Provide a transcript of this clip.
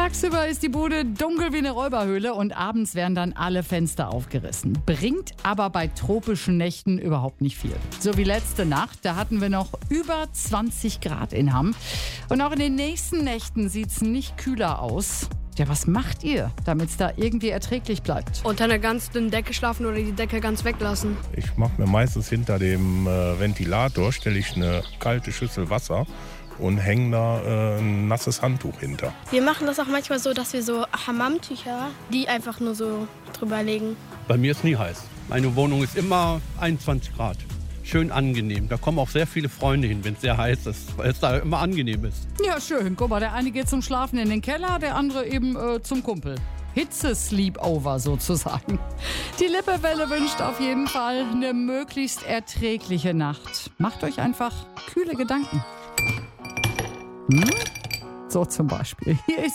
Tagsüber ist die Bude dunkel wie eine Räuberhöhle und abends werden dann alle Fenster aufgerissen. Bringt aber bei tropischen Nächten überhaupt nicht viel. So wie letzte Nacht, da hatten wir noch über 20 Grad in Hamm. Und auch in den nächsten Nächten sieht es nicht kühler aus. Ja, was macht ihr, damit es da irgendwie erträglich bleibt? Unter einer ganz dünnen Decke schlafen oder die Decke ganz weglassen. Ich mache mir meistens hinter dem Ventilator, stelle ich eine kalte Schüssel Wasser und hänge da ein nasses Handtuch hinter. Wir machen das auch manchmal so, dass wir so Hammamtücher, die einfach nur so drüber legen. Bei mir ist nie heiß. Meine Wohnung ist immer 21 Grad. Schön angenehm. Da kommen auch sehr viele Freunde hin, wenn es sehr heiß ist, weil es da immer angenehm ist. Ja, schön. Guck mal, der eine geht zum Schlafen in den Keller, der andere eben zum Kumpel. Hitze-Sleepover sozusagen. Die Lippewelle wünscht auf jeden Fall eine möglichst erträgliche Nacht. Macht euch einfach kühle Gedanken. So zum Beispiel. Hier ist